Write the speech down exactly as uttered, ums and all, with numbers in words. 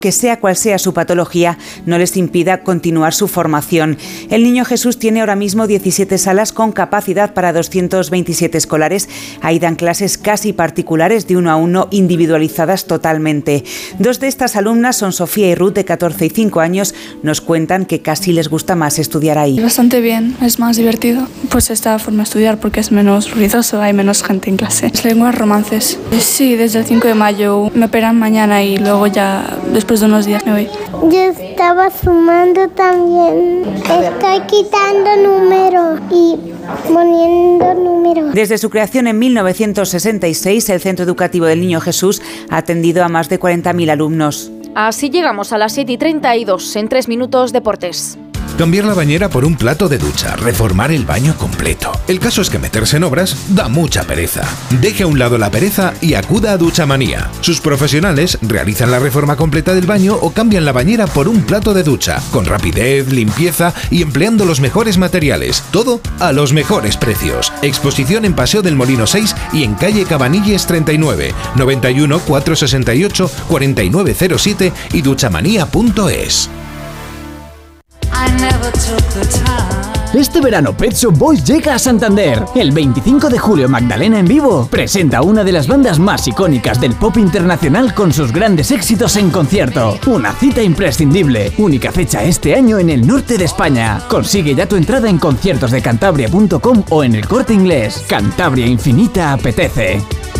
que sea cual sea su patología, no les impida continuar su formación. El Niño Jesús tiene ahora mismo diecisiete salas con capacidad para doscientos veintisiete escolares. Ahí dan clases casi particulares de uno a uno, individualizadas totalmente. Dos de estas alumnas son Sofía y Ruth, de catorce y cinco años. Nos cuentan que casi les gusta más estudiar ahí. Bastante bien, es más divertido. Pues esta forma de estudiar porque es menos ruidoso, hay menos gente en clase. Es lenguas, romances. Sí, desde el cinco de mayo. Me operan mañana y luego ya después de unos días me voy. Yo estaba sumando también. Estoy quitando números y poniendo números. Desde su creación en mil novecientos sesenta y seis, el Centro Educativo del Niño Jesús ha atendido a más de cuarenta mil alumnos. Así llegamos a las siete y treinta y dos, en tres minutos deportes. Cambiar la bañera por un plato de ducha, reformar el baño completo. El caso es que meterse en obras da mucha pereza. Deje a un lado la pereza y acuda a Duchamanía. Sus profesionales realizan la reforma completa del baño o cambian la bañera por un plato de ducha, con rapidez, limpieza y empleando los mejores materiales. Todo a los mejores precios. Exposición en Paseo del Molino seis y en calle Cabanilles treinta y nueve, noventa y uno, cuatrocientos sesenta y ocho, cuarenta y nueve cero siete y duchamanía punto es. Este verano Pet Shop Boys llega a Santander. El veinticinco de julio Magdalena en vivo presenta a una de las bandas más icónicas del pop internacional con sus grandes éxitos en concierto. Una cita imprescindible. Única fecha este año en el norte de España. Consigue ya tu entrada en conciertos de cantabria punto com o en el Corte Inglés. Cantabria Infinita apetece.